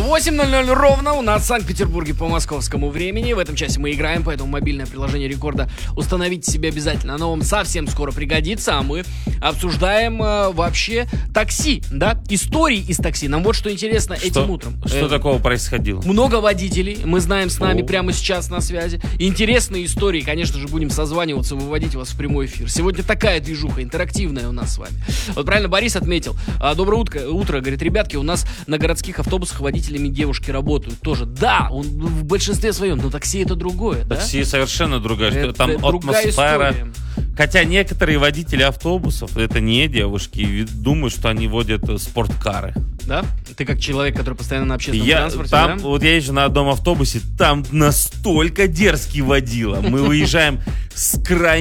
8:00 ровно у нас в Санкт-Петербурге по московскому времени. В этом часе мы играем, поэтому мобильное приложение Рекорда установите себе обязательно. Оно вам совсем скоро пригодится, а мы обсуждаем вообще такси, да? Истории из такси. Нам вот что интересно этим утром. Что такого происходило? Много водителей, мы знаем, с нами прямо сейчас на связи. Интересные истории, конечно же, будем созваниваться, выводить вас в прямой эфир. Сегодня такая движуха, интерактивная у нас с вами. Вот правильно Борис отметил. Доброе утро, говорит, ребятки, у нас на городских автобусах водителями девушки работают тоже. Да, он в большинстве своем, но такси это другое. Такси да? Совершенно другая. Это там другая атмосфера. История. Хотя некоторые водители автобусов, это не девушки, и думают, что они водят спорткары. Да? Ты как человек, который постоянно на общественном транспорте, там, да? Вот я езжу на одном автобусе, там настолько дерзкий водила. Мы выезжаем с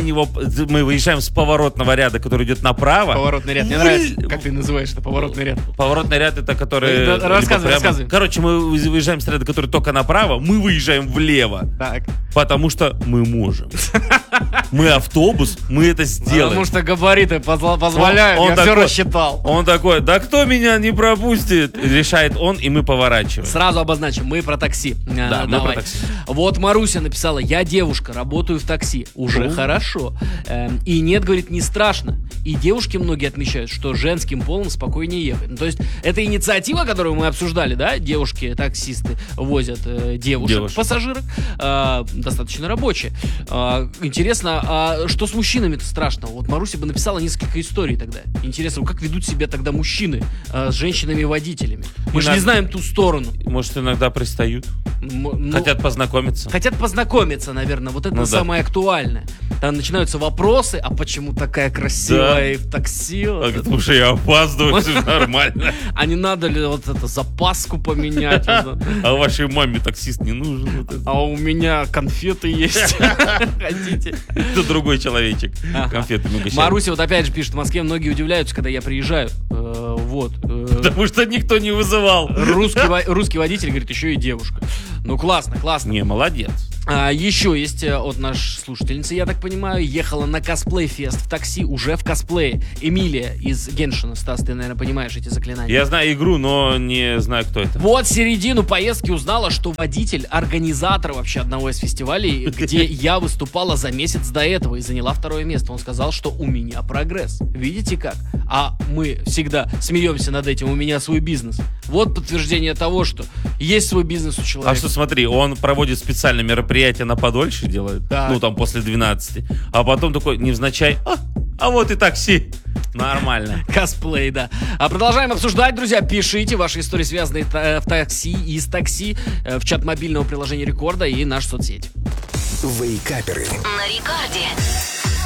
поворотного ряда, который идет направо. Поворотный ряд. Мне нравится, как ты называешь это, поворотный ряд. Поворотный ряд это который... Рассказывай. Короче, мы выезжаем с ряда, который только направо, мы выезжаем влево. Так. Потому что мы можем. Мы автобус, мы это сделаем. Потому что габариты позволяют, я все рассчитал. Он такой, да кто меня не пропустит? Решает он, и мы поворачиваем. Сразу обозначим, мы про такси. Да, мы про такси. Вот Маруся написала, я девушка, работаю в такси. Уже хорошо. И нет, говорит, не страшно. И девушки многие отмечают, что женским полом спокойнее ехать. Ну, то есть, это инициатива, которую мы обсуждали, да? Девушки-таксисты возят девушек, пассажирок. Достаточно рабочие. Интересно, а что с мужчинами-то страшного? Вот Маруся бы написала несколько историй тогда. Интересно, как ведут себя тогда мужчины с женщинами-водителями? Мы же не знаем ту сторону. Может, иногда пристают? Хотят познакомиться. Хотят познакомиться, наверное. Вот это самое актуальное. Там начинаются вопросы, а почему такая красивая и в такси? Потому что я опаздываю, все нормально. А не надо ли вот это запаску поменять? А вашей маме таксист не нужен? А у меня конфеты есть. Хотите? Это другой человечек. Конфетами угощает. Маруся вот опять же пишет, в Москве многие удивляются, когда я приезжаю. Вот. Потому что никто не вызывал. Русский водитель, говорит, еще и девушка. Ну, классно. Не, молодец. Еще есть от нашей слушательницы, я так понимаю, ехала на косплей-фест в такси, уже в косплее. Эмилия из Геншина. Стас, ты, наверное, понимаешь эти заклинания. Я знаю игру, но не знаю, кто это. Вот середину поездки узнала, что водитель, организатор вообще одного из фестивалей, где я выступала за месяц до этого и заняла 2 место. Он сказал, что у меня прогресс. Видите как? А мы всегда смеемся над этим, у меня свой бизнес. Вот подтверждение того, что есть свой бизнес у человека. А что, смотри, он проводит специальное мероприятие на подольше делает, так. Там после 12, а потом такой невзначай, а вот и такси. Нормально. Косплей, да. Продолжаем обсуждать, друзья. Пишите ваши истории, связанные в такси, из такси, в чат мобильного приложения Рекорда и наши соцсети. Вейкаперы. На Рекорде.